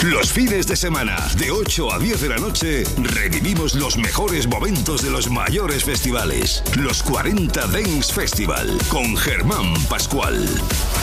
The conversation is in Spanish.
Los fines de semana, de 8 a 10 de la noche, revivimos los mejores momentos de los mayores festivales. Los 40 Dance Festival, con Germán Pascual.